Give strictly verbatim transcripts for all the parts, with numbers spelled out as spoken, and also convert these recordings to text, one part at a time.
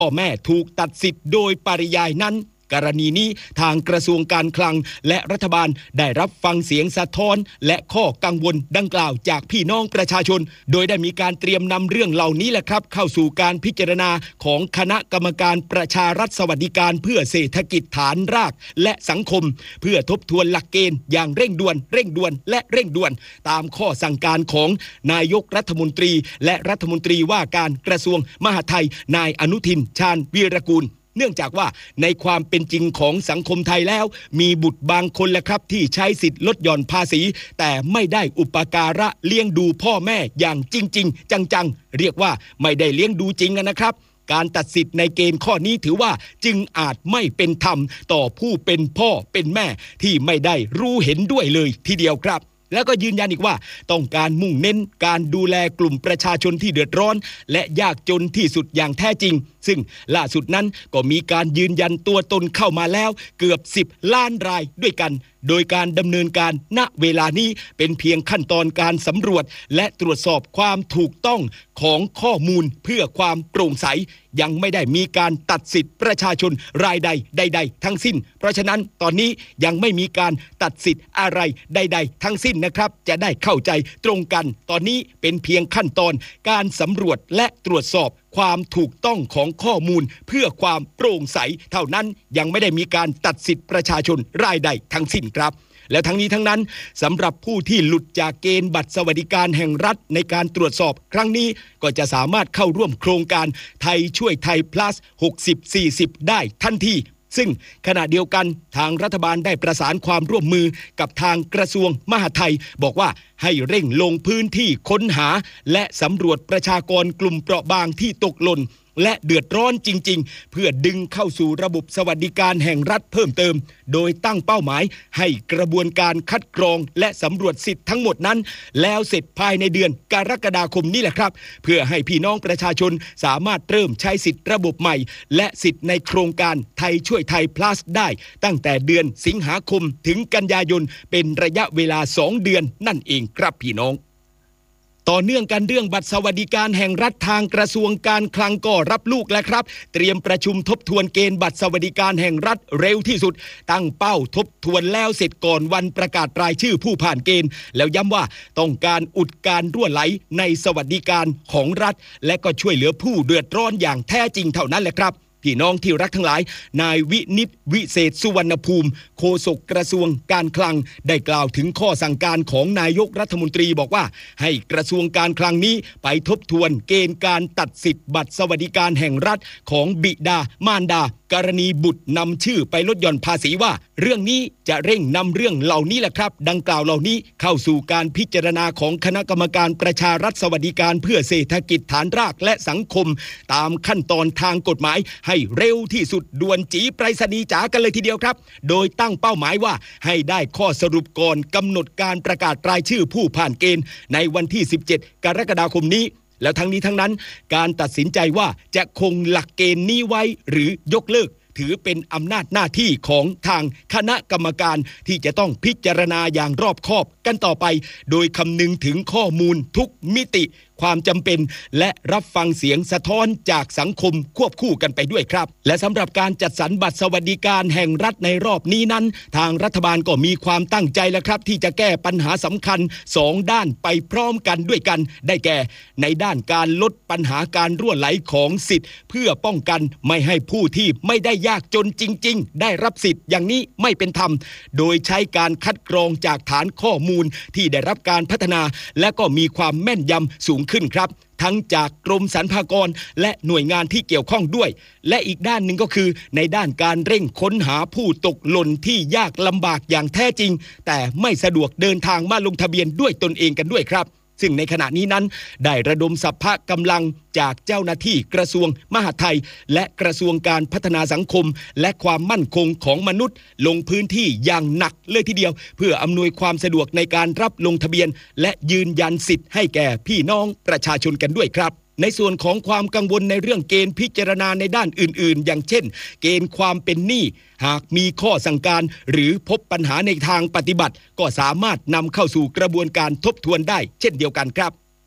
พ่อแม่ถูกตัดสิทธิ์โดยปริยายนั้นกรณีนี้ทางกระทรวงการคลังและรัฐบาลได้รับฟังเสียงสะท้อนและข้อกังวลดังกล่าวจากพี่น้องประชาชนโดยได้มีการเตรียมนำเรื่องเหล่านี้แหละครับเข้าสู่การพิจารณาของคณะกรรมการประชารัฐสวัสดิการเพื่อเศรษฐกิจฐานรากและสังคมเพื่อทบทวนหลักเกณฑ์อย่างเร่งด่วนเร่งด่วนและเร่งด่วนตามข้อสั่งการของนายกรัฐมนตรีและรัฐมนตรีว่าการกระทรวงมหาดไทยนายอนุทินชาญวีรกูลเนื่องจากว่าในความเป็นจริงของสังคมไทยแล้วมีบุตรบางคนแหละครับที่ใช้สิทธิ์ลดหย่อนภาษีแต่ไม่ได้อุปการะเลี้ยงดูพ่อแม่อย่างจริงๆจังๆเรียกว่าไม่ได้เลี้ยงดูจริงนะครับการตัดสิทธิ์ในเกณฑ์ข้อนี้ถือว่าจึงอาจไม่เป็นธรรมต่อผู้เป็นพ่อเป็นแม่ที่ไม่ได้รู้เห็นด้วยเลยทีเดียวครับแล้วก็ยืนยันอีกว่าต้องการมุ่งเน้นการดูแลกลุ่มประชาชนที่เดือดร้อนและยากจนที่สุดอย่างแท้จริงซึ่งล่าสุดนั้นก็มีการยืนยันตัวตนเข้ามาแล้วเกือบสิบล้านรายด้วยกันโดยการดำเนินการณเวลานี้เป็นเพียงขั้นตอนการสำรวจและตรวจสอบความถูกต้องของข้อมูลเพื่อความโปร่งใสยังไม่ได้มีการตัดสิทธิ์ประชาชนรายใดใดๆทั้งสิ้นเพราะฉะนั้นตอนนี้ยังไม่มีการตัดสิทธิ์อะไรใดๆทั้งสิ้นนะครับจะได้เข้าใจตรงกันตอนนี้เป็นเพียงขั้นตอนการสำรวจและตรวจสอบความถูกต้องของข้อมูลเพื่อความโปร่งใสเท่านั้นยังไม่ได้มีการตัดสิทธิ์ประชาชนรายใดทั้งสิ้นครับและทั้งนี้ทั้งนั้นสำหรับผู้ที่หลุดจากเกณฑ์บัตรสวัสดิการแห่งรัฐในการตรวจสอบครั้งนี้ก็จะสามารถเข้าร่วมโครงการไทยช่วยไทย plus หกสิบ สี่สิบได้ทันทีซึ่งขณะเดียวกันทางรัฐบาลได้ประสานความร่วมมือกับทางกระทรวงมหาดไทยบอกว่าให้เร่งลงพื้นที่ค้นหาและสำรวจประชากรกลุ่มเปราะบางที่ตกหล่นและเดือดร้อนจริงๆเพื่อดึงเข้าสู่ระบบสวัสดิการแห่งรัฐเพิ่มเติมโดยตั้งเป้าหมายให้กระบวนการคัดกรองและสำรวจสิทธิ์ทั้งหมดนั้นแล้วเสร็จภายในเดือนกรกฎาคมนี้แหละครับเพื่อให้พี่น้องประชาชนสามารถเริ่มใช้สิทธิ์ระบบใหม่และสิทธิ์ในโครงการไทยช่วยไทย plus ได้ตั้งแต่เดือนสิงหาคมถึงกันยายนเป็นระยะเวลาสองเดือนนั่นเองครับพี่น้องต่อเนื่องกันเรื่องบัตรสวัสดิการแห่งรัฐทางกระทรวงการคลังก็รับลูกแล้วครับเตรียมประชุมทบทวนเกณฑ์บัตรสวัสดิการแห่งรัฐเร็วที่สุดตั้งเป้าทบทวนแล้วเสร็จก่อนวันประกาศรายชื่อผู้ผ่านเกณฑ์แล้วย้ำว่าต้องการอุดการรั่วไหลในสวัสดิการของรัฐและก็ช่วยเหลือผู้เดือดร้อนอย่างแท้จริงเท่านั้นแหละครับพี่น้องที่รักทั้งหลายนายวินิจวิเศษสุวรรณภูมิโฆษกกระทรวงการคลังได้กล่าวถึงข้อสั่งการของนายกรัฐมนตรีบอกว่าให้กระทรวงการคลังนี้ไปทบทวนเกณฑ์การตัดสิทธิ์บัตรสวัสดิการแห่งรัฐของบิดามารดากรณีบุตรนำชื่อไปลดหย่อนภาษีว่าเรื่องนี้จะเร่งนำเรื่องเหล่านี้แหละครับดังกล่าวเหล่านี้เข้าสู่การพิจารณาของคณะกรรมการประชารัฐสวัสดิการเพื่อเศรษฐกิจฐานรากและสังคมตามขั้นตอนทางกฎหมายให้เร็วที่สุดด่วนจีไปรษณีย์จ๋ากันเลยทีเดียวครับโดยตั้งเป้าหมายว่าให้ได้ข้อสรุปก่อนกำหนดการประกาศรายชื่อผู้ผ่านเกณฑ์ในวันที่สิบเจ็ดกรกฎาคมนี้แล้วทั้งนี้ทั้งนั้นการตัดสินใจว่าจะคงหลักเกณฑ์นี้ไว้หรือยกเลิกถือเป็นอำนาจหน้าที่ของทางคณะกรรมการที่จะต้องพิจารณาอย่างรอบคอบกันต่อไปโดยคำนึงถึงข้อมูลทุกมิติความจำเป็นและรับฟังเสียงสะท้อนจากสังคมควบคู่กันไปด้วยครับและสำหรับการจัดสรรบัตรสวัสดิการแห่งรัฐในรอบนี้นั้นทางรัฐบาลก็มีความตั้งใจแล้วครับที่จะแก้ปัญหาสำคัญสองด้านไปพร้อมกันด้วยกันได้แก่ในด้านการลดปัญหาการรั่วไหลของสิทธิ์เพื่อป้องกันไม่ให้ผู้ที่ไม่ได้ยากจนจริงๆได้รับสิทธิ์อย่างนี้ไม่เป็นธรรมโดยใช้การคัดกรองจากฐานข้อมูลที่ได้รับการพัฒนาและก็มีความแม่นยำสูงขึ้นครับทั้งจากกรมสรรพากรและหน่วยงานที่เกี่ยวข้องด้วยและอีกด้านหนึ่งก็คือในด้านการเร่งค้นหาผู้ตกหล่นที่ยากลำบากอย่างแท้จริงแต่ไม่สะดวกเดินทางมาลงทะเบียนด้วยตนเองกันด้วยครับซึ่งในขณะนี้นั้นได้ระดมสรรพกำลังจากเจ้าหน้าที่กระทรวงมหาดไทยและกระทรวงการพัฒนาสังคมและความมั่นคงของมนุษย์ลงพื้นที่อย่างหนักเลยทีเดียวเพื่ออำนวยความสะดวกในการรับลงทะเบียนและยืนยันสิทธิ์ให้แก่พี่น้องประชาชนกันด้วยครับในส่วนของความกังวลในเรื่องเกณฑ์พิจารณาในด้านอื่นๆอย่างเช่นเกณฑ์ความเป็นหนี้หากมีข้อสั่งการหรือพบปัญหาในทางปฏิบัติก็สามารถนำเข้าสู่กระบวนการทบทวนได้เช่นเดียวกันครับ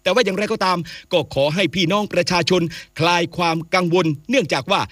แต่ว่าอย่างไรก็ตามก็ขอให้พี่น้องประชาชนคลายความกังวลเนื่องจากว่า